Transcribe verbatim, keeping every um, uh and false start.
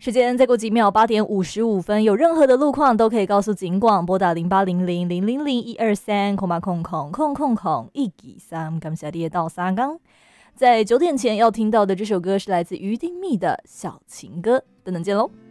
时间再过几秒，八点五十五分，有任何的路况都可以告诉警广，拨打零八零零零零零一二三空八空空空空空一二三，感谢你的到三缸。在九点前要听到的这首歌是来自于丁密的小情歌，等等见喽。